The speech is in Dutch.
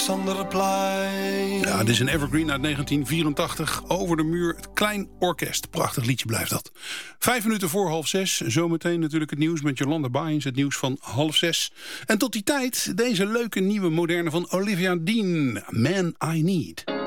Ja, dit is een evergreen uit 1984. Over de muur, het Klein Orkest. Prachtig liedje blijft dat. 5 minuten voor 5:30. Zometeen natuurlijk het nieuws met Jolanda Baaiens. Het nieuws van 5:30. En tot die tijd deze leuke nieuwe moderne van Olivia Dean. Man I Need.